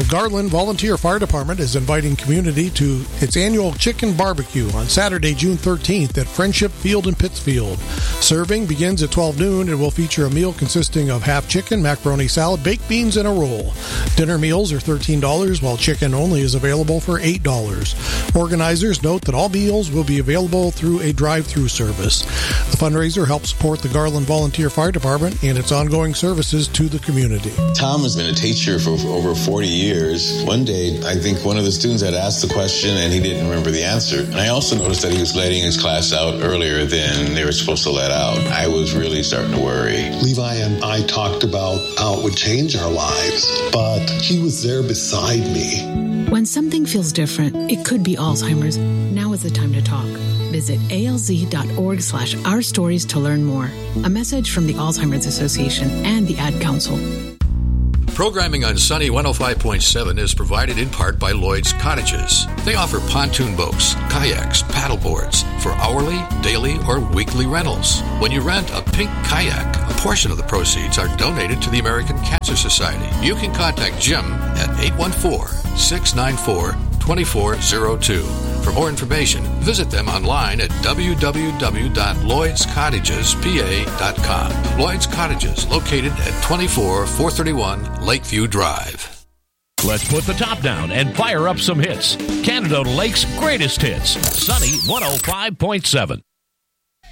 Garland Volunteer Fire Department is inviting community to its annual chicken barbecue on Saturday, June 13th at Friendship Field in Pittsfield. Serving begins at 12 noon and will feature a meal consisting of half chicken, macaroni salad, baked beans, and a roll. Dinner meals are $13, while chicken only is available for $8. Organizers note that all meals will be available through a drive-through service. The fundraiser helps support the Garland Volunteer Fire Department and its ongoing services to the community. Tom has been a teacher for over 40 years. One day, I think one of the students had asked the question and he didn't remember the answer. And I also noticed that he was letting his class out earlier than they were supposed to let out. I was really starting to worry. Levi and I talked about how it would change our lives, but he was there beside me. When something feels different, it could be Alzheimer's. Now is the time to talk. Visit alz.org/our stories to learn more. A message from the Alzheimer's Association and the Ad Council. Programming on Sunny 105.7 is provided in part by Lloyd's Cottages. They offer pontoon boats, kayaks, paddleboards for hourly, daily, or weekly rentals. When you rent a pink kayak, a portion of the proceeds are donated to the American Cancer Society. You can contact Jim at 814-694-2402. For more information, visit them online at www.lloydscottagespa.com. Lloyd's Cottages, located at 24431 Lakeview Drive. Let's put the top down and fire up some hits. Canada Lake's greatest hits. Sunny 105.7.